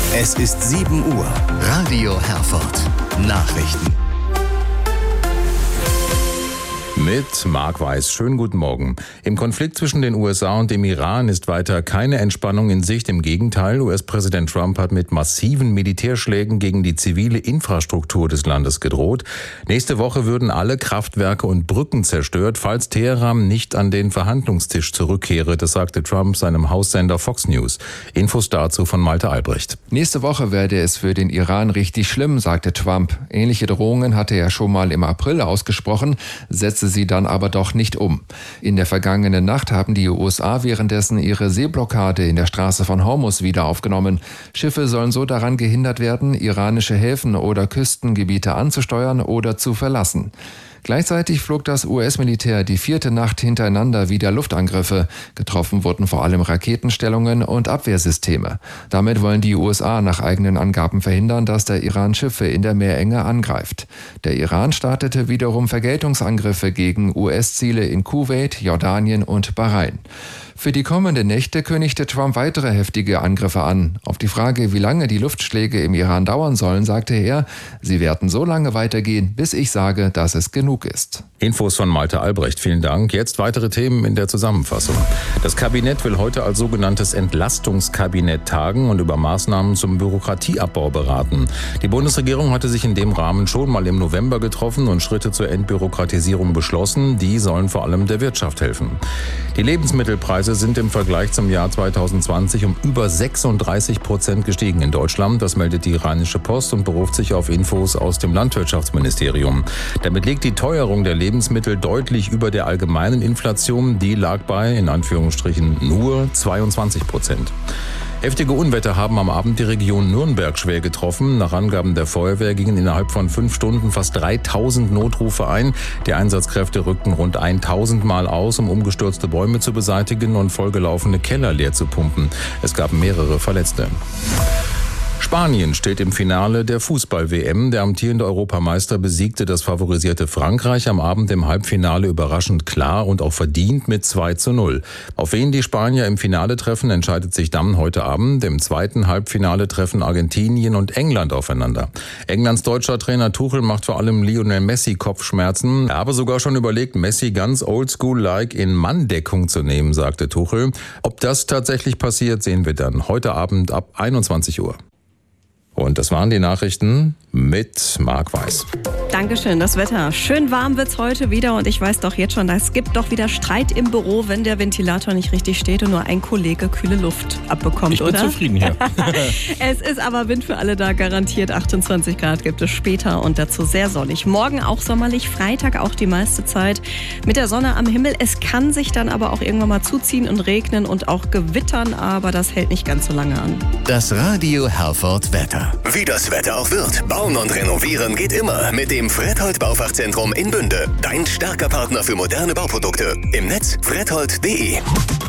Es ist 7 Uhr. Radio Herford. Nachrichten. Mit Marc Weiß. Schönen guten Morgen. Im Konflikt zwischen den USA und dem Iran ist weiter keine Entspannung in Sicht. Im Gegenteil, US-Präsident Trump hat mit massiven Militärschlägen gegen die zivile Infrastruktur des Landes gedroht. Nächste Woche würden alle Kraftwerke und Brücken zerstört, falls Teheran nicht an den Verhandlungstisch zurückkehre. Das sagte Trump seinem Haussender Fox News. Infos dazu von Malte Albrecht. Nächste Woche werde es für den Iran richtig schlimm, sagte Trump. Ähnliche Drohungen hatte er schon mal im April ausgesprochen, setzte sie dann aber doch nicht um. In der vergangenen Nacht haben die USA währenddessen ihre Seeblockade in der Straße von Hormuz wieder aufgenommen. Schiffe sollen so daran gehindert werden, iranische Häfen oder Küstengebiete anzusteuern oder zu verlassen. Gleichzeitig flog das US-Militär die 4. Nacht hintereinander wieder Luftangriffe. Getroffen wurden vor allem Raketenstellungen und Abwehrsysteme. Damit wollen die USA nach eigenen Angaben verhindern, dass der Iran Schiffe in der Meerenge angreift. Der Iran startete wiederum Vergeltungsangriffe gegen US-Ziele in Kuwait, Jordanien und Bahrain. Für die kommenden Nächte kündigte Trump weitere heftige Angriffe an. Auf die Frage, wie lange die Luftschläge im Iran dauern sollen, sagte er, sie werden so lange weitergehen, bis ich sage, dass es genug ist. Infos von Malte Albrecht. Vielen Dank. Jetzt weitere Themen in der Zusammenfassung. Das Kabinett will heute als sogenanntes Entlastungskabinett tagen und über Maßnahmen zum Bürokratieabbau beraten. Die Bundesregierung hatte sich in dem Rahmen schon mal im November getroffen und Schritte zur Entbürokratisierung beschlossen. Die sollen vor allem der Wirtschaft helfen. Die Lebensmittelpreise sind im Vergleich zum Jahr 2020 um über 36% gestiegen in Deutschland. Das meldet die Rheinische Post und beruft sich auf Infos aus dem Landwirtschaftsministerium. Damit liegt die Teuerung der Lebensmittel deutlich über der allgemeinen Inflation. Die lag bei, in Anführungsstrichen, nur 22%. Heftige Unwetter haben am Abend die Region Nürnberg schwer getroffen. Nach Angaben der Feuerwehr gingen innerhalb von 5 Stunden fast 3000 Notrufe ein. Die Einsatzkräfte rückten rund 1000 Mal aus, um umgestürzte Bäume zu beseitigen und vollgelaufene Keller leer zu pumpen. Es gab mehrere Verletzte. Spanien steht im Finale der Fußball-WM. Der amtierende Europameister besiegte das favorisierte Frankreich am Abend im Halbfinale überraschend klar und auch verdient mit 2:0. Auf wen die Spanier im Finale treffen, entscheidet sich dann heute Abend. Im zweiten Halbfinale treffen Argentinien und England aufeinander. Englands deutscher Trainer Tuchel macht vor allem Lionel Messi Kopfschmerzen. Er habe sogar schon überlegt, Messi ganz oldschool-like in Manndeckung zu nehmen, sagte Tuchel. Ob das tatsächlich passiert, sehen wir dann heute Abend ab 21 Uhr. Und das waren die Nachrichten mit Marc Weiß. Dankeschön, das Wetter. Schön warm wird's heute wieder und ich weiß doch jetzt schon, es gibt doch wieder Streit im Büro, wenn der Ventilator nicht richtig steht und nur ein Kollege kühle Luft abbekommt, oder? Ich bin zufrieden hier. Es ist aber Wind für alle da, garantiert 28 Grad gibt es später und dazu sehr sonnig. Morgen auch sommerlich, Freitag auch die meiste Zeit mit der Sonne am Himmel. Es kann sich dann aber auch irgendwann mal zuziehen und regnen und auch gewittern, aber das hält nicht ganz so lange an. Das Radio Herford Wetter. Wie das Wetter auch wird, bauen und renovieren geht immer mit dem Fredhold Baufachzentrum in Bünde. Dein starker Partner für moderne Bauprodukte. Im Netz fredhold.de.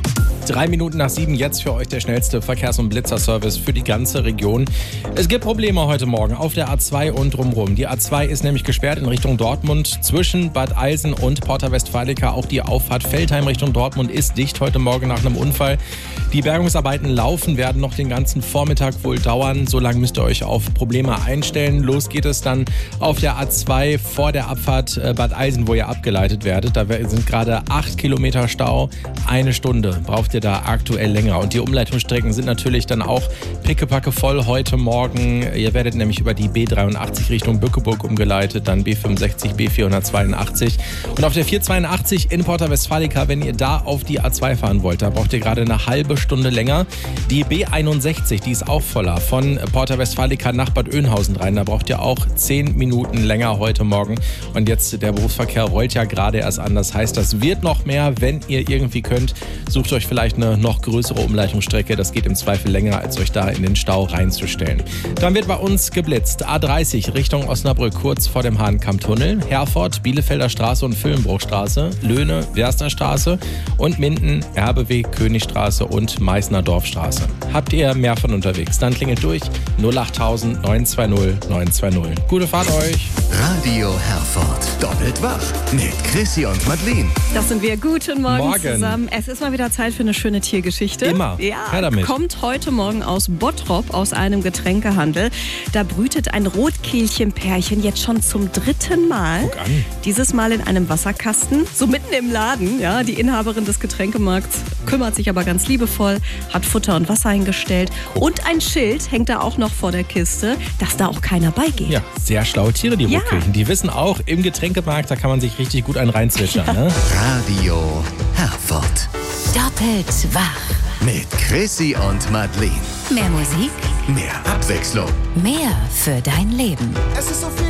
3 Minuten nach 7 jetzt für euch der schnellste Verkehrs- und Blitzerservice für die ganze Region. Es gibt Probleme heute Morgen auf der A2 und drumherum. Die A2 ist nämlich gesperrt in Richtung Dortmund zwischen Bad Eilsen und Porta Westfalica. Auch die Auffahrt Veltheim Richtung Dortmund ist dicht heute Morgen nach einem Unfall. Die Bergungsarbeiten laufen, werden noch den ganzen Vormittag wohl dauern. So lange müsst ihr euch auf Probleme einstellen. Los geht es dann auf der A2 vor der Abfahrt Bad Eilsen, wo ihr abgeleitet werdet. Da sind gerade 8 Kilometer Stau. 1 Stunde braucht ihr da aktuell länger. Und die Umleitungsstrecken sind natürlich dann auch pickepacke voll heute Morgen. Ihr werdet nämlich über die B83 Richtung Bückeburg umgeleitet, dann B65, B482. Und auf der 482 in Porta Westfalica, wenn ihr da auf die A2 fahren wollt, da braucht ihr gerade eine halbe Stunde länger. Die B61, die ist auch voller, von Porta Westfalica nach Bad Oeynhausen rein. Da braucht ihr auch 10 Minuten länger heute Morgen. Und jetzt, der Berufsverkehr rollt ja gerade erst an. Das heißt, das wird noch mehr. Wenn ihr irgendwie könnt, sucht euch vielleicht eine noch größere Umleitungsstrecke. Das geht im Zweifel länger, als euch da in den Stau reinzustellen. Dann wird bei uns geblitzt. A30 Richtung Osnabrück, kurz vor dem Hahnkammtunnel. Herford, Bielefelder Straße und Füllenbruchstraße. Löhne, Wersterstraße und Minden, Erbeweg, Königstraße und Meißner Dorfstraße. Habt ihr mehr von unterwegs? Dann klingelt durch 08000 920 920. Gute Fahrt euch! Radio Herford. Doppelt wach mit Chrissy und Madeleine. Das sind wir. Guten Morgen Morgen zusammen. Es ist mal wieder Zeit für eine schöne Tiergeschichte. Immer. Ja, her damit. Kommt heute Morgen aus Bottrop, aus einem Getränkehandel. Da brütet ein Rotkehlchenpärchen jetzt schon zum 3. Mal. Guck an. Dieses Mal in einem Wasserkasten, so mitten im Laden. Ja, die Inhaberin des Getränkemarkts kümmert sich aber ganz liebevoll, hat Futter und Wasser hingestellt. Und ein Schild hängt da auch noch vor der Kiste, dass da auch keiner beigeht. Ja, sehr schlaue Tiere, die Ja. Rotkehlchen. Die wissen auch, im Getränkemarkt, da kann man sich richtig gut einen reinzwitschern. Ne? Radio Herford. Doppelt wach. Mit Chrissy und Madeleine. Mehr Musik, Mehr Abwechslung. mehr für dein Leben. Es ist so viel